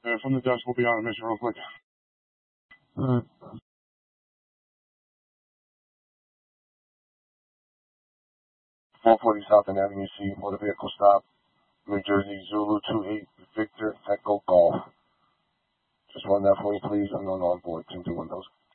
From the desk, we'll be on a mission real quick. 440 South and Avenue C, motor vehicle stop, New Jersey, Zulu 28, Victor, Echo, Golf. Just run that for me, please. Unknown on board, 2 Windows.